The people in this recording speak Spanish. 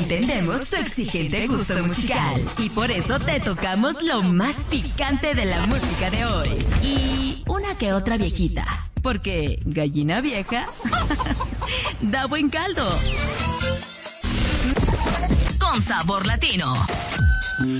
entendemos tu exigente gusto musical y por eso te tocamos lo más picante de la música de hoy. Y una que otra viejita, porque gallina vieja da buen caldo. Con sabor latino.